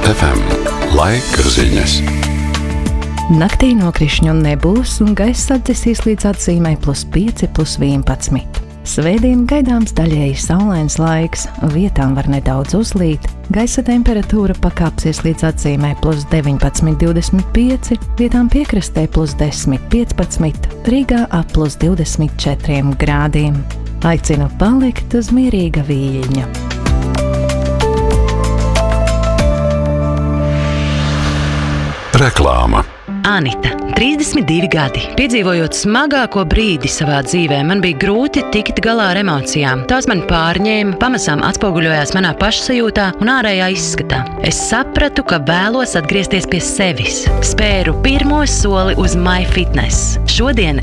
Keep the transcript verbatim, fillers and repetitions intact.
ef em. Laika ziņas. Naktī nokrišņu nebūs un gaisa atdzesīs līdz atzīmei plus pieci, plus vienpadsmit. Svētdien gaidāms daļēji saulains laiks, vietām var nedaudz uzlīt. Gaisa temperatūra pakāpsies līdz atzīmei plus deviņpadsmit, divdesmit pieci, vietām piekrastē plus desmit, piecpadsmit, Rīgā ap plus divdesmit četriem grādiem. Aicinu palikt uz mierīga viļņa. Reklāma. Anita, trīsdesmit divi gadi. Piedzīvojot smagāko brīdi savā dzīvē, man bija grūti tikt galā ar emocijām. Tās man pārņēma, pamazām atspoguļojās manā pašsajūtā un ārējā izskatā. Es sapratu, ka vēlos atgriezties pie sevis. Spēru pirmo soli uz MyFitness. Šodien